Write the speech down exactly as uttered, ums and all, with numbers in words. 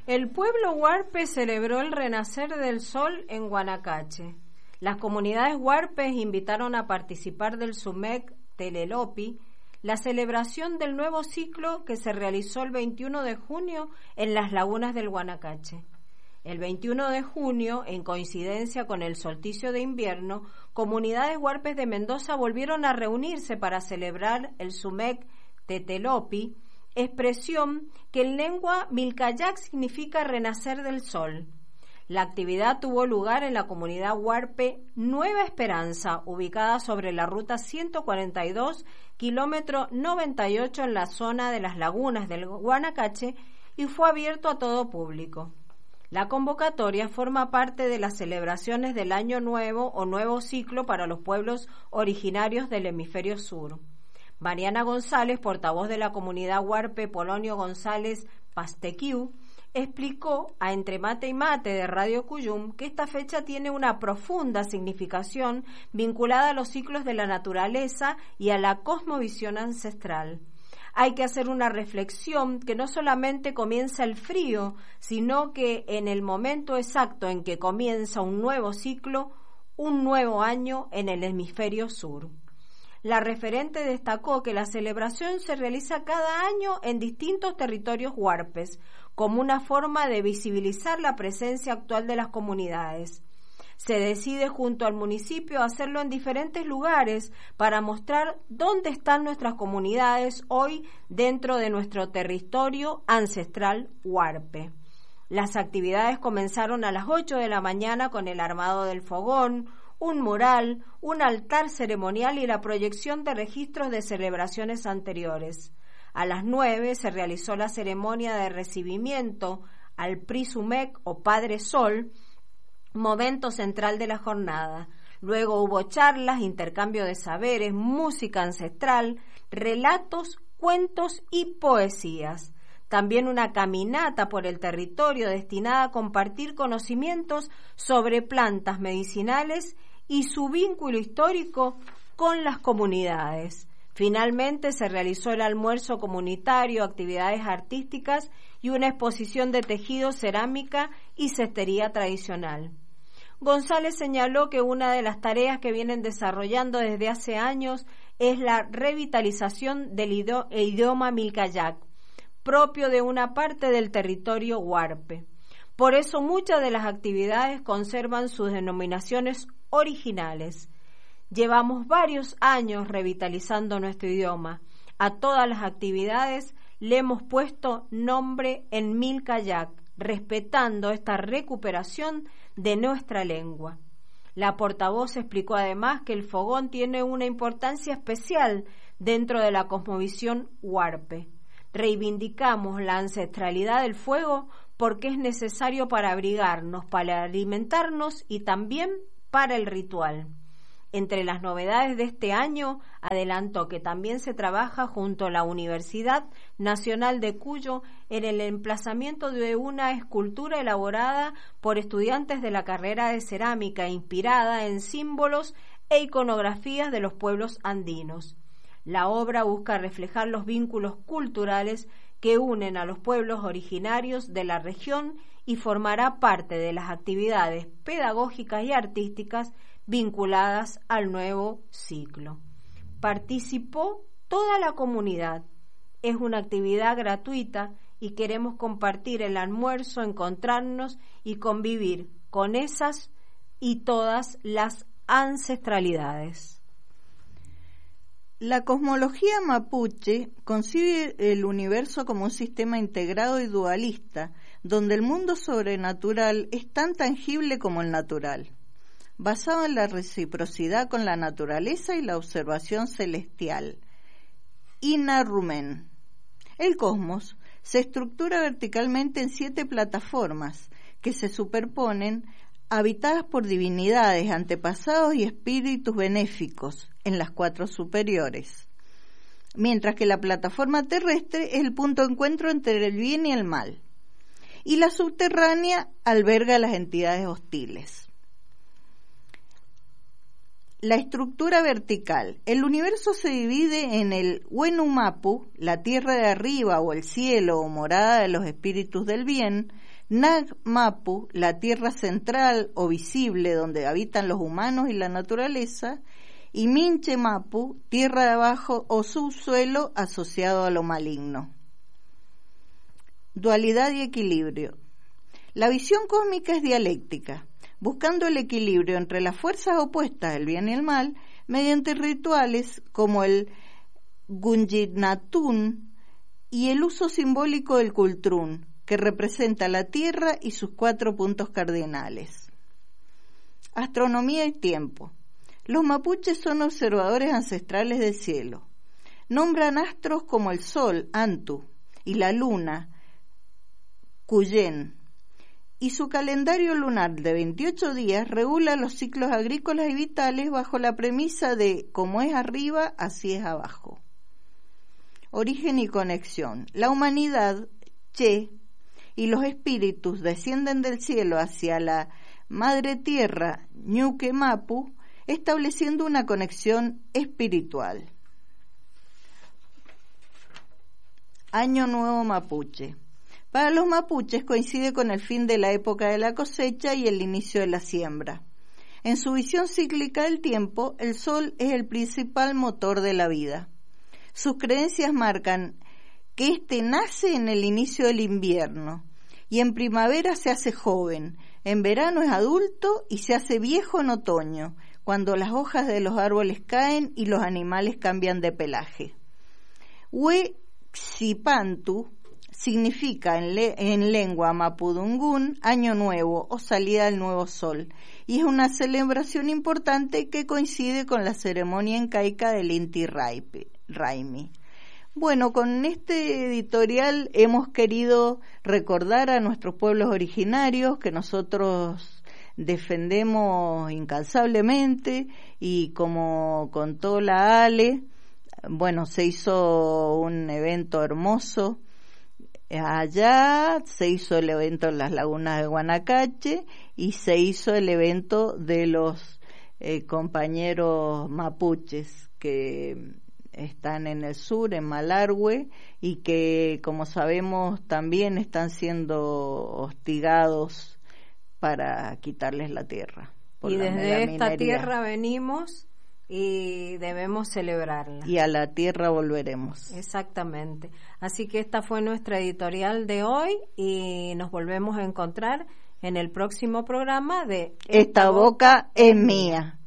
El pueblo huarpe celebró el renacer del sol en Guanacache. Las comunidades huarpes invitaron a participar del Sumec Telelopi, la celebración del nuevo ciclo que se realizó el veintiuno de junio en las lagunas del Guanacache. El veintiuno de junio, en coincidencia con el solsticio de invierno, comunidades huarpes de Mendoza volvieron a reunirse para celebrar el Sumec Tetelopi, expresión que en lengua milcayac significa renacer del sol. La actividad tuvo lugar en la comunidad huarpe Nueva Esperanza, ubicada sobre la ruta ciento cuarenta y dos, kilómetro noventa y ocho en la zona de las lagunas del Guanacache, y fue abierto a todo público. La convocatoria forma parte de las celebraciones del Año Nuevo o Nuevo Ciclo para los pueblos originarios del hemisferio sur. Mariana González, portavoz de la comunidad huarpe Polonio González Pastequiu, explicó a Entre Mate y Mate de Radio Cuyum que esta fecha tiene una profunda significación vinculada a los ciclos de la naturaleza y a la cosmovisión ancestral. Hay que hacer una reflexión que no solamente comienza el frío, sino que en el momento exacto en que comienza un nuevo ciclo, un nuevo año en el hemisferio sur. La referente destacó que la celebración se realiza cada año en distintos territorios huarpes, como una forma de visibilizar la presencia actual de las comunidades. Se decide junto al municipio hacerlo en diferentes lugares para mostrar dónde están nuestras comunidades hoy dentro de nuestro territorio ancestral huarpe. Las actividades comenzaron a las ocho de la mañana con el armado del fogón, un mural, un altar ceremonial y la proyección de registros de celebraciones anteriores. A las nueve se realizó la ceremonia de recibimiento al Prisumec o Padre Sol, momento central de la jornada. Luego hubo charlas, intercambio de saberes, música ancestral, relatos, cuentos y poesías. También una caminata por el territorio destinada a compartir conocimientos sobre plantas medicinales y su vínculo histórico con las comunidades. Finalmente se realizó el almuerzo comunitario, actividades artísticas y una exposición de tejido, cerámica y cestería tradicional. González señaló que una de las tareas que vienen desarrollando desde hace años es la revitalización del idioma milcayac, propio de una parte del territorio huarpe. Por eso muchas de las actividades conservan sus denominaciones originales. Llevamos varios años revitalizando nuestro idioma. A todas las actividades le hemos puesto nombre en milcayac, respetando esta recuperación de nuestra lengua. La portavoz explicó además que el fogón tiene una importancia especial dentro de la cosmovisión huarpe. Reivindicamos la ancestralidad del fuego porque es necesario para abrigarnos, para alimentarnos y también para el ritual. Entre las novedades de este año, adelantó que también se trabaja junto a la Universidad Nacional de Cuyo en el emplazamiento de una escultura elaborada por estudiantes de la carrera de cerámica inspirada en símbolos e iconografías de los pueblos andinos. La obra busca reflejar los vínculos culturales que unen a los pueblos originarios de la región y formará parte de las actividades pedagógicas y artísticas vinculadas al nuevo ciclo. Participó toda la comunidad. Es una actividad gratuita y queremos compartir el almuerzo, encontrarnos y convivir con esas y todas las ancestralidades. La cosmología mapuche concibe el universo como un sistema integrado y dualista, donde el mundo sobrenatural es tan tangible como el natural, basado en la reciprocidad con la naturaleza y la observación celestial. Ina Rumen. El cosmos se estructura verticalmente en siete plataformas que se superponen, habitadas por divinidades, antepasados y espíritus benéficos en las cuatro superiores, mientras que la plataforma terrestre es el punto de encuentro entre el bien y el mal, y la subterránea alberga a las entidades hostiles. La estructura vertical. El universo se divide en el Wenumapu, la tierra de arriba o el cielo o morada de los espíritus del bien, Nag Mapu, la tierra central o visible donde habitan los humanos y la naturaleza, y Minche Mapu, tierra de abajo o subsuelo asociado a lo maligno. Dualidad y equilibrio. La visión cósmica es dialéctica, buscando el equilibrio entre las fuerzas opuestas, el bien y el mal, mediante rituales como el Gunjinatun y el uso simbólico del Kultrun, que representa la Tierra y sus cuatro puntos cardinales. Astronomía y tiempo. Los mapuches son observadores ancestrales del cielo. Nombran astros como el Sol, Antu, y la Luna, Cuyen, y su calendario lunar de veintiocho días regula los ciclos agrícolas y vitales bajo la premisa de como es arriba, así es abajo. Origen y conexión. La humanidad, Che, y los espíritus descienden del cielo hacia la madre tierra, Ñuque Mapu, estableciendo una conexión espiritual. Año Nuevo Mapuche. Para los mapuches coincide con el fin de la época de la cosecha y el inicio de la siembra. En su visión cíclica del tiempo, el sol es el principal motor de la vida. Sus creencias marcan que éste nace en el inicio del invierno y en primavera se hace joven, en verano es adulto y se hace viejo en otoño, cuando las hojas de los árboles caen y los animales cambian de pelaje. Huexipantu significa en, le- en lengua mapudungún año nuevo o salida del nuevo sol, y es una celebración importante que coincide con la ceremonia incaica del Inti Raymi. Bueno, con este editorial hemos querido recordar a nuestros pueblos originarios que nosotros defendemos incansablemente, y como contó la Ale, bueno, se hizo un evento hermoso allá, se hizo el evento en las lagunas de Guanacache y se hizo el evento de los eh, compañeros mapuches que están en el sur, en Malargüe, y que, como sabemos, también están siendo hostigados para quitarles la tierra. Y desde esta tierra venimos y debemos celebrarla. Y a la tierra volveremos. Exactamente. Así que esta fue nuestra editorial de hoy y nos volvemos a encontrar en el próximo programa de Esta boca es mía.